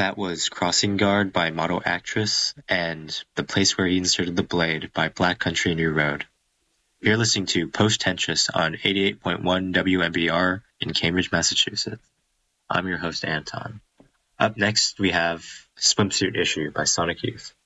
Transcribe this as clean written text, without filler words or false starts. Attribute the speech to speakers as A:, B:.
A: That was Crossing Guard by Model Actress and The Place Where He Inserted the Blade by Black Country New Road. You're listening to Post-Tentris on 88.1 WMBR in Cambridge, Massachusetts. I'm your host, Anton. Up next, we have Swimsuit Issue by Sonic Youth.